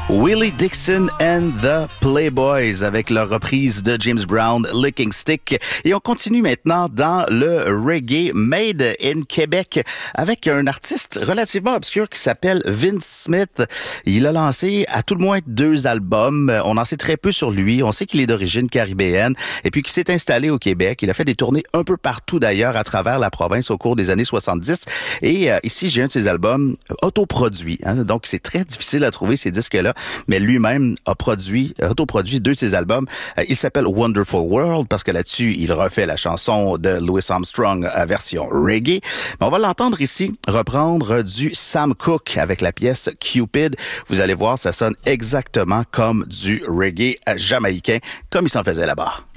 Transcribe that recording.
Willie Dixon and the Playboys avec leur reprise de James Brown, Licking Stick. Et on continue maintenant dans le reggae made in Québec avec un artiste relativement obscur qui s'appelle Vince Smith. Il a lancé à tout le moins 2 albums. On en sait très peu sur lui. On sait qu'il est d'origine caribéenne et puis qu'il s'est installé au Québec. Il a fait des tournées un peu partout d'ailleurs à travers la province au cours des années 70. Et ici, j'ai un de ses albums autoproduits. Donc, c'est très difficile à trouver ces disques-là. Mais lui-même a autoproduit 2 de ses albums. Il s'appelle Wonderful World parce que là-dessus, il refait la chanson de Louis Armstrong à version reggae. Mais on va l'entendre ici reprendre du Sam Cooke avec la pièce Cupid. Vous allez voir, ça sonne exactement comme du reggae jamaïcain, comme il s'en faisait là-bas.